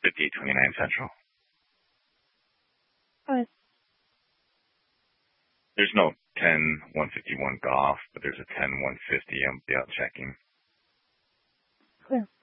5829 Central. What? There's no 10151 Golf, but there's a 10150. I'm checking. Clear.